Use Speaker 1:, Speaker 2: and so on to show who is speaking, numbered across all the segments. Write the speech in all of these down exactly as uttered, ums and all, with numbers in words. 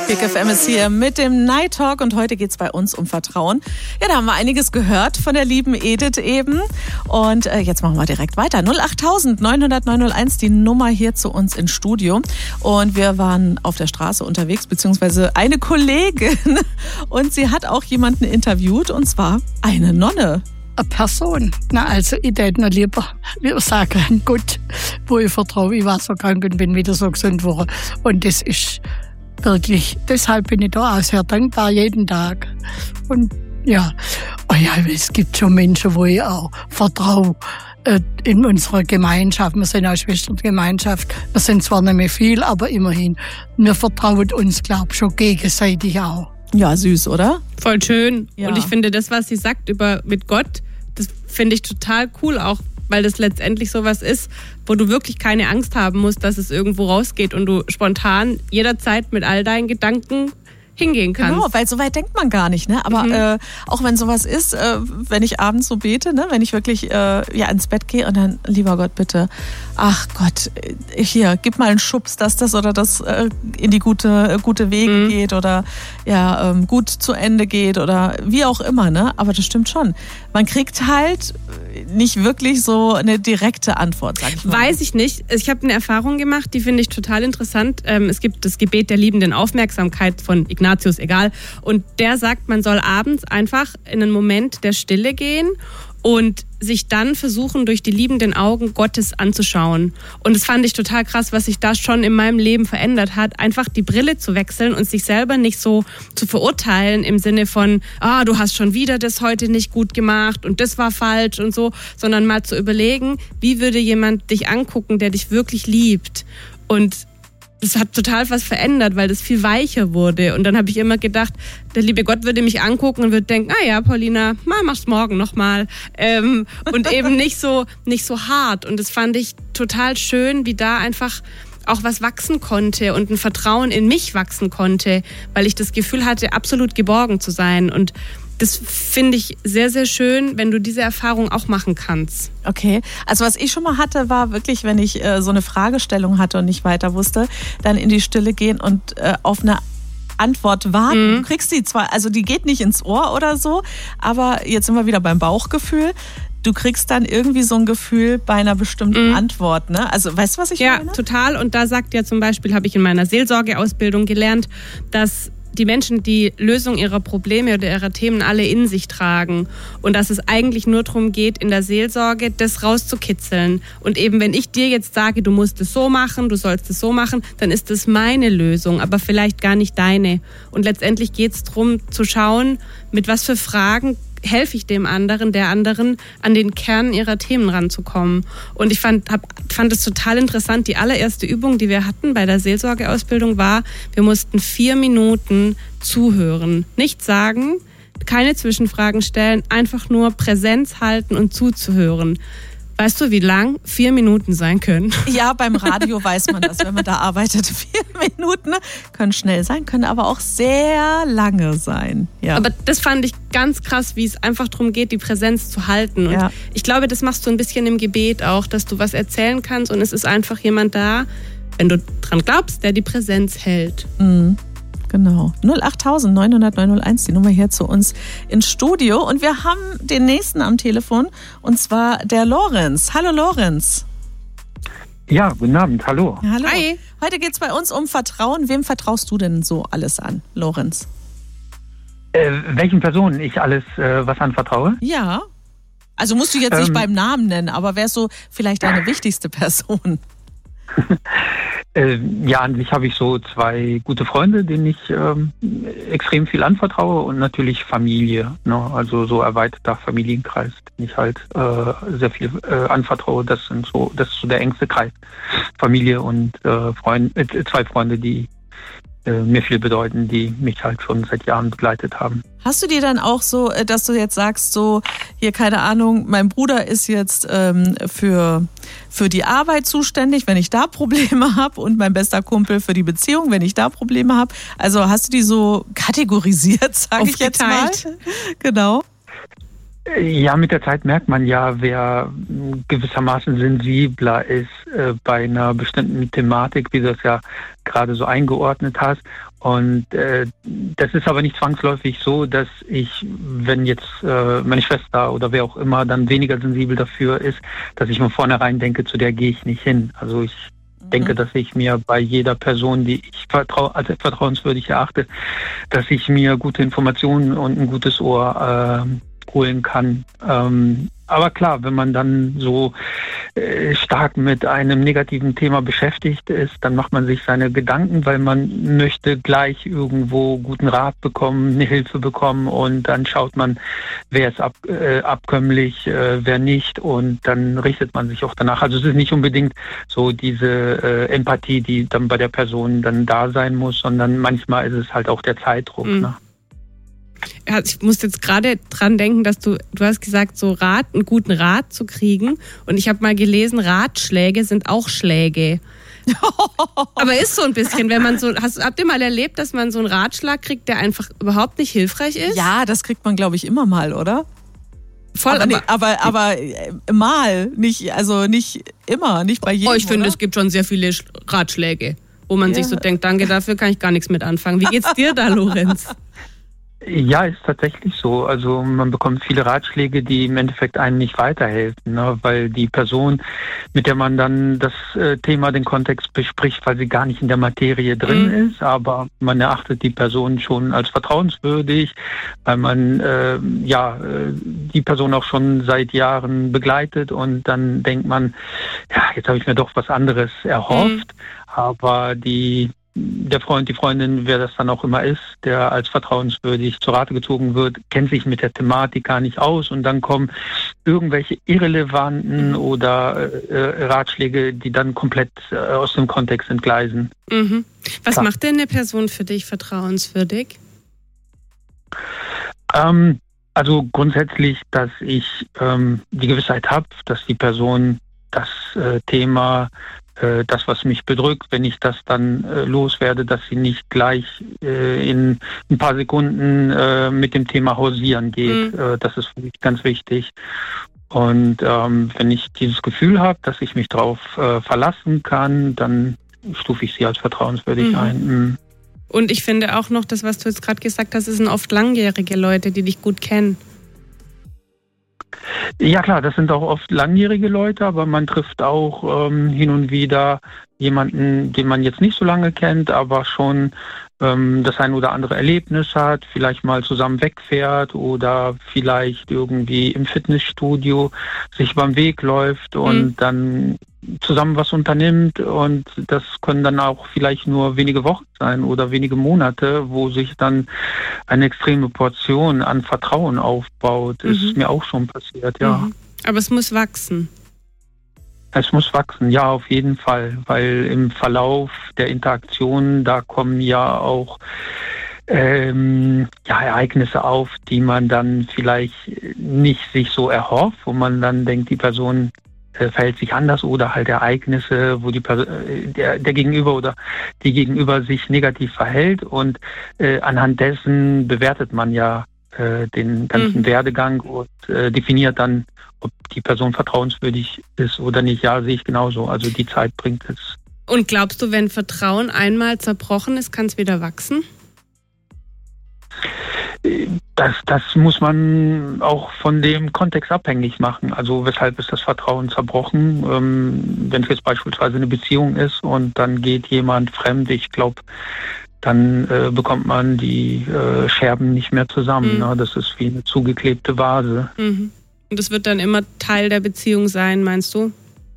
Speaker 1: Big F M ist hier mit dem Night Talk und heute geht es bei uns um Vertrauen. Ja, da haben wir einiges gehört von der lieben Edith eben und äh, jetzt machen wir direkt weiter. null acht neun null null neun null eins, die Nummer hier zu uns ins Studio und wir waren auf der Straße unterwegs, beziehungsweise eine Kollegin und sie hat auch jemanden interviewt und zwar eine Nonne.
Speaker 2: Eine Person. Na, also ich hätte noch lieber, lieber sagen, Gott, wo ich vertraue. Ich war so krank und bin wieder so gesund geworden. Und das ist wirklich, deshalb bin ich da auch sehr dankbar jeden Tag. Und ja, oh ja, es gibt schon Menschen, wo ich auch vertraue äh, in unserer Gemeinschaft. Wir sind auch Schwestergemeinschaft. Wir sind zwar nicht mehr viel, aber immerhin. Wir vertrauen uns, glaube ich, schon gegenseitig auch.
Speaker 1: Ja, süß, oder?
Speaker 3: Voll schön.
Speaker 1: Ja.
Speaker 3: Und ich finde, das, was sie sagt über mit Gott, das finde ich total cool auch, weil das letztendlich sowas ist, wo du wirklich keine Angst haben musst, dass es irgendwo rausgeht und du spontan jederzeit mit all deinen Gedanken hingehen kannst.
Speaker 1: Genau, weil so weit denkt man gar nicht, ne? Aber mhm. äh, auch wenn sowas ist, äh, wenn ich abends so bete, ne, wenn ich wirklich äh, ja ins Bett gehe und dann, lieber Gott, bitte, ach Gott, hier, gib mal einen Schubs, dass das oder das äh, in die gute gute Wege mhm. geht oder ja ähm, gut zu Ende geht oder wie auch immer, ne? Aber das stimmt schon. Man kriegt halt nicht wirklich so eine direkte Antwort, sag ich mal.
Speaker 3: Weiß ich nicht. Ich habe eine Erfahrung gemacht, die finde ich total interessant. Es gibt das Gebet der liebenden Aufmerksamkeit von Ignatius, egal. Und der sagt, man soll abends einfach in einen Moment der Stille gehen und sich dann versuchen, durch die liebenden Augen Gottes anzuschauen. Und das fand ich total krass, was sich da schon in meinem Leben verändert hat. Einfach die Brille zu wechseln und sich selber nicht so zu verurteilen im Sinne von, ah, du hast schon wieder das heute nicht gut gemacht und das war falsch und so, sondern mal zu überlegen, wie würde jemand dich angucken, der dich wirklich liebt. Und das hat total was verändert, weil das viel weicher wurde. Und dann habe ich immer gedacht, der liebe Gott würde mich angucken und würde denken, ah ja, Paulina, mal mach's morgen nochmal. Ähm, und eben nicht so, nicht so hart. Und das fand ich total schön, wie da einfach auch was wachsen konnte und ein Vertrauen in mich wachsen konnte, weil ich das Gefühl hatte, absolut geborgen zu sein. Und das finde ich sehr, sehr schön, wenn du diese Erfahrung auch machen kannst.
Speaker 1: Okay, also was ich schon mal hatte, war wirklich, wenn ich äh, so eine Fragestellung hatte und nicht weiter wusste, dann in die Stille gehen und äh, auf eine Antwort warten. Mhm. Du kriegst die zwar, also die geht nicht ins Ohr oder so, aber jetzt sind wir wieder beim Bauchgefühl. Du kriegst dann irgendwie so ein Gefühl bei einer bestimmten mhm. Antwort, ne? Also weißt du, was ich
Speaker 3: ja,
Speaker 1: meine? Ja,
Speaker 3: total. Und da sagt ja zum Beispiel, habe ich in meiner Seelsorgeausbildung gelernt, dass die Menschen die Lösung ihrer Probleme oder ihrer Themen alle in sich tragen und dass es eigentlich nur darum geht, in der Seelsorge das rauszukitzeln. Und eben, wenn ich dir jetzt sage, du musst es so machen, du sollst es so machen, dann ist das meine Lösung, aber vielleicht gar nicht deine. Und letztendlich geht es darum, zu schauen, mit was für Fragen helfe ich dem anderen, der anderen, an den Kern ihrer Themen ranzukommen. Und ich fand, hab, fand es total interessant. Die allererste Übung, die wir hatten bei der Seelsorgeausbildung war, wir mussten vier Minuten zuhören. Nichts sagen, keine Zwischenfragen stellen, einfach nur Präsenz halten und zuzuhören. Weißt du, wie lang vier Minuten sein können?
Speaker 1: Ja, beim Radio weiß man das, wenn man da arbeitet. Vier Minuten können schnell sein, können aber auch sehr lange sein. Ja.
Speaker 3: Aber das fand ich ganz krass, wie es einfach darum geht, die Präsenz zu halten. Und ja. ich glaube, das machst du ein bisschen im Gebet auch, dass du was erzählen kannst und es ist einfach jemand da, wenn du dran glaubst, der die Präsenz hält.
Speaker 1: Mhm. Genau. null acht neun null null neun null eins, die Nummer hier zu uns ins Studio. Und wir haben den nächsten am Telefon, und zwar der Lorenz. Hallo Lorenz.
Speaker 4: Ja, guten Abend, hallo.
Speaker 1: Ja, hallo.
Speaker 3: Hi.
Speaker 1: Heute geht es bei uns um Vertrauen. Wem vertraust du denn so alles an, Lorenz?
Speaker 4: Äh, welchen Personen ich alles äh, was anvertraue?
Speaker 1: Ja. Also musst du jetzt ähm, nicht beim Namen nennen, aber wer ist so vielleicht deine wichtigste Person?
Speaker 4: äh, ja, an sich habe ich so zwei gute Freunde, denen ich ähm, extrem viel anvertraue und natürlich Familie, ne? Also so erweiterter Familienkreis, den ich halt äh, sehr viel äh, anvertraue. Das sind so, das ist so der engste Kreis. Familie und äh, Freund, äh, zwei Freunde, die äh, mir viel bedeuten, die mich halt schon seit Jahren begleitet haben.
Speaker 1: Hast du dir dann auch so, dass du jetzt sagst, so, hier, keine Ahnung, mein Bruder ist jetzt ähm, für, für die Arbeit zuständig, wenn ich da Probleme habe, und mein bester Kumpel für die Beziehung, wenn ich da Probleme habe. Also hast du die so kategorisiert, sage ich jetzt mal? Genau.
Speaker 4: Ja, mit der Zeit merkt man ja, wer gewissermaßen sensibler ist äh, bei einer bestimmten Thematik, wie du das ja gerade so eingeordnet hast. Und äh, das ist aber nicht zwangsläufig so, dass ich, wenn jetzt äh, meine Schwester oder wer auch immer dann weniger sensibel dafür ist, dass ich von vornherein denke, zu der gehe ich nicht hin. Also ich mhm. denke, dass ich mir bei jeder Person, die ich vertrau- als vertrauenswürdig erachte, dass ich mir gute Informationen und ein gutes Ohr äh, holen kann. Ähm, aber klar, wenn man dann so äh, stark mit einem negativen Thema beschäftigt ist, dann macht man sich seine Gedanken, weil man möchte gleich irgendwo guten Rat bekommen, eine Hilfe bekommen und dann schaut man, wer ist ab, äh, abkömmlich, äh, wer nicht und dann richtet man sich auch danach. Also es ist nicht unbedingt so diese äh, Empathie, die dann bei der Person dann da sein muss, sondern manchmal ist es halt auch der Zeitdruck. Mhm. Ne?
Speaker 3: Ich muss jetzt gerade dran denken, dass du, du hast gesagt, so Rat, einen guten Rat zu kriegen. Und ich habe mal gelesen, Ratschläge sind auch Schläge. Aber ist so ein bisschen, wenn man so, hast, habt ihr mal erlebt, dass man so einen Ratschlag kriegt, der einfach überhaupt nicht hilfreich ist?
Speaker 1: Ja, das kriegt man, glaube ich, immer mal, oder?
Speaker 3: Voll,
Speaker 1: aber, nee, aber, aber mal, nicht, also nicht immer, nicht bei jedem.
Speaker 3: Oh, ich finde, es gibt schon sehr viele Ratschläge, wo man ja. sich so denkt, danke, dafür kann ich gar nichts mit anfangen. Wie geht's dir da, Lorenz?
Speaker 4: Ja, ist tatsächlich so. Also man bekommt viele Ratschläge, die im Endeffekt einem nicht weiterhelfen, ne? Weil die Person, mit der man dann das äh, Thema, den Kontext bespricht, weil sie gar nicht in der Materie drin mhm. ist, aber man erachtet die Person schon als vertrauenswürdig, weil man äh, ja äh, die Person auch schon seit Jahren begleitet und dann denkt man, ja, jetzt habe ich mir doch was anderes erhofft, mhm. aber die der Freund, die Freundin, wer das dann auch immer ist, der als vertrauenswürdig zur Rate gezogen wird, kennt sich mit der Thematik gar nicht aus und dann kommen irgendwelche irrelevanten oder äh, Ratschläge, die dann komplett äh, aus dem Kontext entgleisen.
Speaker 3: Mhm. Was Klar. macht denn eine Person für dich vertrauenswürdig?
Speaker 4: Ähm, also grundsätzlich, dass ich ähm, die Gewissheit habe, dass die Person das äh, Thema das, was mich bedrückt, wenn ich das dann äh, loswerde, dass sie nicht gleich äh, in ein paar Sekunden äh, mit dem Thema hausieren geht. Mhm. Äh, das ist für mich ganz wichtig. Und ähm, wenn ich dieses Gefühl habe, dass ich mich darauf äh, verlassen kann, dann stufe ich sie als vertrauenswürdig mhm. ein. Mhm.
Speaker 3: Und ich finde auch noch, das, was du jetzt gerade gesagt hast, sind oft langjährige Leute, die dich gut kennen.
Speaker 4: Ja klar, das sind auch oft langjährige Leute, aber man trifft auch ähm, hin und wieder jemanden, den man jetzt nicht so lange kennt, aber schon ähm, das ein oder andere Erlebnis hat, vielleicht mal zusammen wegfährt oder vielleicht irgendwie im Fitnessstudio sich beim Weg läuft und mhm. dann zusammen was unternimmt und das können dann auch vielleicht nur wenige Wochen sein oder wenige Monate, wo sich dann eine extreme Portion an Vertrauen aufbaut. Mhm. Ist mir auch schon passiert, ja. Mhm.
Speaker 3: Aber es muss wachsen.
Speaker 4: Es muss wachsen, ja, auf jeden Fall, weil im Verlauf der Interaktion, da kommen ja auch ähm, ja, Ereignisse auf, die man dann vielleicht nicht sich so erhofft, wo man dann denkt, die Person verhält sich anders oder halt Ereignisse, wo die der, der Gegenüber oder die Gegenüber sich negativ verhält und äh, anhand dessen bewertet man ja äh, den ganzen mhm. Werdegang und äh, definiert dann, ob die Person vertrauenswürdig ist oder nicht. Ja, sehe ich genauso. Also die Zeit bringt es.
Speaker 3: Und glaubst du, wenn Vertrauen einmal zerbrochen ist, kann es wieder wachsen?
Speaker 4: Das, das muss man auch von dem Kontext abhängig machen. Also weshalb ist das Vertrauen zerbrochen? Ähm, wenn es jetzt beispielsweise eine Beziehung ist und dann geht jemand fremd, ich glaube, dann äh, bekommt man die äh, Scherben nicht mehr zusammen. Mhm. Ne? Das ist wie eine zugeklebte Vase.
Speaker 3: Mhm. Und das wird dann immer Teil der Beziehung sein, meinst du?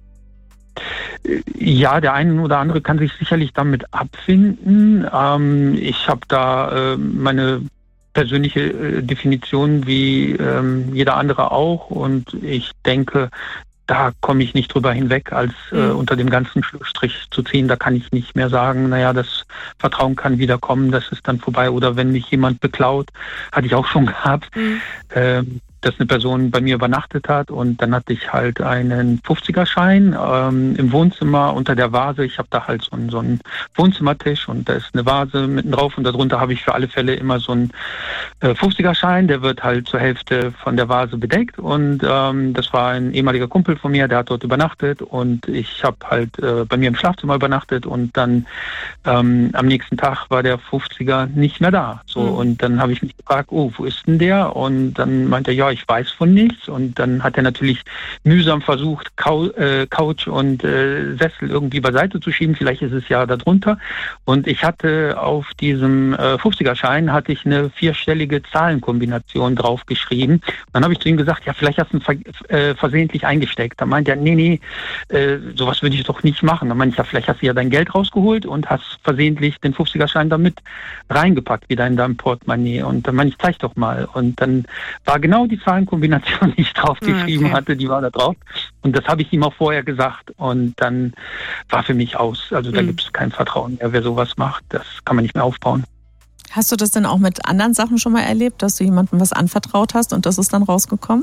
Speaker 4: Ja, der eine oder andere kann sich sicherlich damit abfinden. Ähm, ich habe da äh, meine persönliche äh, Definition wie ähm, jeder andere auch und ich denke, da komme ich nicht drüber hinweg, als äh, mhm. unter dem ganzen Schlussstrich zu ziehen. Da kann ich nicht mehr sagen, naja, das Vertrauen kann wieder kommen, das ist dann vorbei. Oder wenn mich jemand beklaut, hatte ich auch schon gehabt. Mhm. Ähm, dass eine Person bei mir übernachtet hat und dann hatte ich halt einen fünfziger-Schein ähm, im Wohnzimmer unter der Vase. Ich habe da halt so einen, so einen Wohnzimmertisch und da ist eine Vase mitten drauf und darunter habe ich für alle Fälle immer so einen äh, fünfziger-Schein, der wird halt zur Hälfte von der Vase bedeckt und ähm, das war ein ehemaliger Kumpel von mir, der hat dort übernachtet und ich habe halt äh, bei mir im Schlafzimmer übernachtet und dann ähm, am nächsten Tag war der fünfziger nicht mehr da. So mhm. Und dann habe ich mich gefragt, oh, wo ist denn der? Und dann meinte er, ja, ich weiß von nichts. Und dann hat er natürlich mühsam versucht, Cou- äh, Couch und äh, Sessel irgendwie beiseite zu schieben. Vielleicht ist es ja da drunter. Und ich hatte auf diesem äh, fünfziger-Schein hatte ich eine vierstellige Zahlenkombination draufgeschrieben. Dann habe ich zu ihm gesagt, ja, vielleicht hast du ihn ver- äh, versehentlich eingesteckt. Dann meinte er, nee, nee, äh, sowas würde ich doch nicht machen. Dann meinte ich, ja, vielleicht hast du ja dein Geld rausgeholt und hast versehentlich den fünfziger-Schein damit reingepackt, wieder in deinem Portemonnaie. Und dann meinte ich, zeig doch mal. Und dann war genau die Zahlenkombination, die ich draufgeschrieben okay. hatte, die war da drauf. Und das habe ich ihm auch vorher gesagt. Und dann war für mich aus. Also da mhm. gibt es kein Vertrauen mehr. Wer sowas macht, das kann man nicht mehr aufbauen.
Speaker 1: Hast du das denn auch mit anderen Sachen schon mal erlebt, dass du jemandem was anvertraut hast und das ist dann rausgekommen?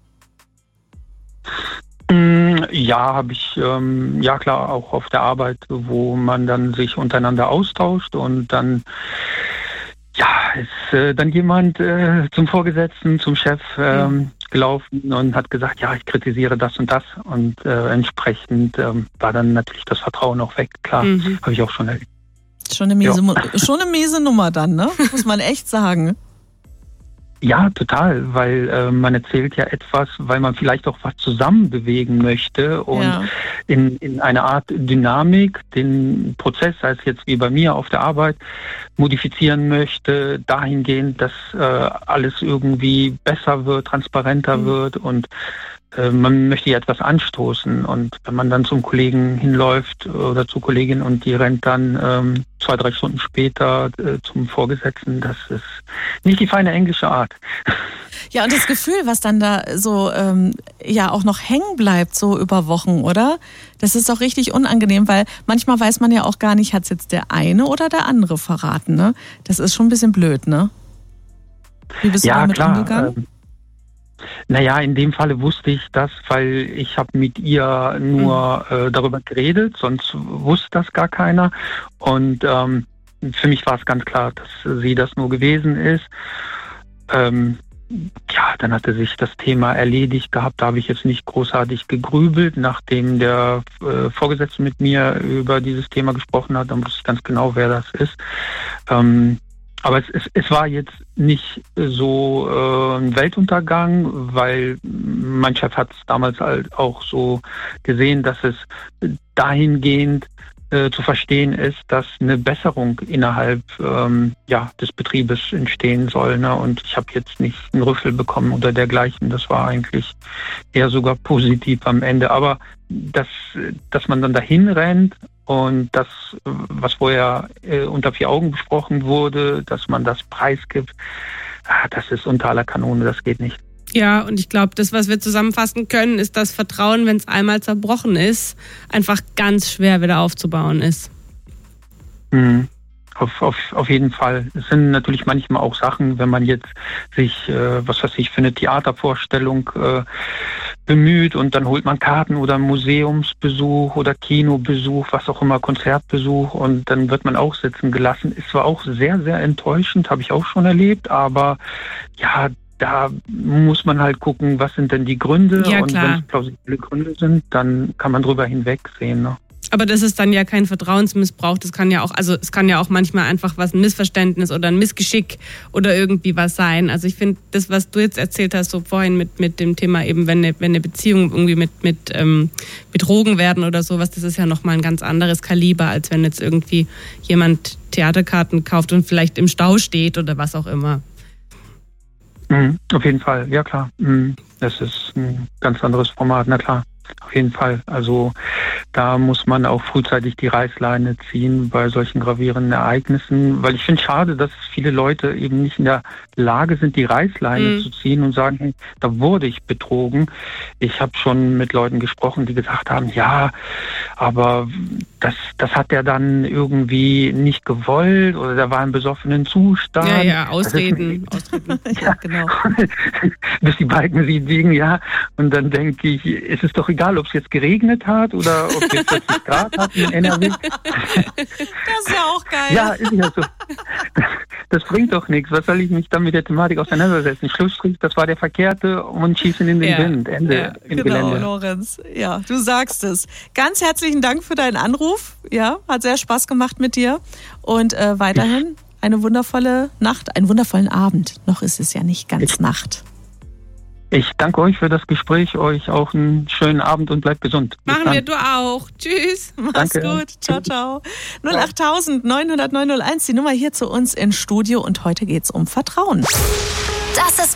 Speaker 4: Ja, habe ich, ähm, ja klar, auch auf der Arbeit, wo man dann sich untereinander austauscht und dann ja, ist äh, dann jemand äh, zum Vorgesetzten, zum Chef ähm, mhm. gelaufen und hat gesagt, ja, ich kritisiere das und das und äh, entsprechend ähm, war dann natürlich das Vertrauen auch weg. Klar, mhm. habe ich auch schon erlebt.
Speaker 1: Schon eine miese, ja. schon eine miese Nummer dann, ne? Muss man echt sagen.
Speaker 4: Ja, total, weil äh, man erzählt ja etwas, weil man vielleicht auch was zusammen bewegen möchte und ja. in, in eine Art Dynamik den Prozess, sei es jetzt wie bei mir auf der Arbeit, modifizieren möchte, dahingehend, dass äh, alles irgendwie besser wird, transparenter mhm. wird und äh, man möchte ja etwas anstoßen und wenn man dann zum Kollegen hinläuft oder zur Kollegin und die rennt dann ähm, zwei, drei Stunden später äh, zum Vorgesetzten, das ist nicht die feine englische Art.
Speaker 1: Ja, und das Gefühl, was dann da so ähm, ja auch noch hängen bleibt, so über Wochen, oder? Das ist doch richtig unangenehm, weil manchmal weiß man ja auch gar nicht, hat es jetzt der eine oder der andere verraten, ne? Das ist schon ein bisschen blöd, ne? Wie bist du
Speaker 4: ja,
Speaker 1: damit
Speaker 4: klar,
Speaker 1: umgegangen?
Speaker 4: Ähm, naja, in dem Falle wusste ich das, weil ich habe mit ihr nur mhm. äh, darüber geredet, sonst wusste das gar keiner. Und ähm, für mich war es ganz klar, dass sie das nur gewesen ist. Ähm, ja, dann hatte sich das Thema erledigt gehabt. Da habe ich jetzt nicht großartig gegrübelt. Nachdem der äh, Vorgesetzte mit mir über dieses Thema gesprochen hat, dann wusste ich ganz genau, wer das ist. Ähm, Aber es, es, es war jetzt nicht so äh, ein Weltuntergang, weil mein Chef hat es damals halt auch so gesehen, dass es dahingehend äh, zu verstehen ist, dass eine Besserung innerhalb ähm, ja, des Betriebes entstehen soll. Ne? Und ich habe jetzt nicht einen Rüffel bekommen oder dergleichen. Das war eigentlich eher sogar positiv am Ende. Aber dass, dass man dann dahin rennt, und das, was vorher äh, unter vier Augen besprochen wurde, dass man das preisgibt, ah, das ist unter aller Kanone, das geht nicht.
Speaker 3: Ja, und ich glaube, das, was wir zusammenfassen können, ist, dass Vertrauen, wenn es einmal zerbrochen ist, einfach ganz schwer wieder aufzubauen ist.
Speaker 4: Mhm. Auf, auf, auf jeden Fall. Es sind natürlich manchmal auch Sachen, wenn man jetzt sich, äh, was weiß ich, für eine Theatervorstellung äh, bemüht und dann holt man Karten oder Museumsbesuch oder Kinobesuch, was auch immer, Konzertbesuch und dann wird man auch sitzen gelassen. Ist zwar auch sehr, sehr enttäuschend, habe ich auch schon erlebt, aber ja, da muss man halt gucken, was sind denn die Gründe
Speaker 3: ja,
Speaker 4: und wenn es plausible Gründe sind, dann kann man drüber hinwegsehen, ne?
Speaker 3: Aber das ist dann ja kein Vertrauensmissbrauch, das kann ja auch, also es kann ja auch manchmal einfach was, ein Missverständnis oder ein Missgeschick oder irgendwie was sein. Also ich finde, das, was du jetzt erzählt hast, so vorhin mit, mit dem Thema eben, wenn eine, wenn eine Beziehung irgendwie mit, mit ähm, betrogen werden oder sowas, das ist ja nochmal ein ganz anderes Kaliber, als wenn jetzt irgendwie jemand Theaterkarten kauft und vielleicht im Stau steht oder was auch immer.
Speaker 4: Mhm, auf jeden Fall, ja klar. Mhm. Das ist ein ganz anderes Format, na klar. Auf jeden Fall. Also da muss man auch frühzeitig die Reißleine ziehen bei solchen gravierenden Ereignissen, weil ich finde es schade, dass viele Leute eben nicht in der Lage sind, die Reißleine mhm. zu ziehen und sagen, hey, da wurde ich betrogen. Ich habe schon mit Leuten gesprochen, die gesagt haben, ja, aber das, das hat er dann irgendwie nicht gewollt oder der war im besoffenen Zustand.
Speaker 3: Ja, ja, Ausreden.
Speaker 4: Ist,
Speaker 3: Ausreden.
Speaker 1: Ja, genau.
Speaker 4: Bis die Balken sie liegen, ja. Und dann denke ich, ist es doch egal, ob es jetzt geregnet hat oder ob es jetzt vierzig Grad hat in N R W.
Speaker 1: Das ist ja auch geil.
Speaker 4: Ja, ist ja so. Das bringt doch nichts. Was soll ich mich dann mit der Thematik auseinandersetzen? Schlussstrich, das war der Verkehrte und schießen in den
Speaker 3: ja.
Speaker 4: Wind. Ende
Speaker 1: ja,
Speaker 4: im
Speaker 1: genau,
Speaker 4: Gelände.
Speaker 1: Lorenz. Ja, du sagst es. Ganz herzlichen Dank für deinen Anruf. Ja, hat sehr Spaß gemacht mit dir. Und äh, weiterhin eine wundervolle Nacht, einen wundervollen Abend. Noch ist es ja nicht ganz
Speaker 4: ich,
Speaker 1: Nacht.
Speaker 4: Ich danke euch für das Gespräch. Euch auch einen schönen Abend und bleibt gesund. Bis
Speaker 3: Machen
Speaker 4: dann.
Speaker 3: wir, du auch. Tschüss.
Speaker 1: Mach's
Speaker 4: Danke.
Speaker 1: gut. Ciao, ciao. null acht neun null null neun null eins, die Nummer hier zu uns ins Studio. Und heute geht's um Vertrauen.
Speaker 5: Das ist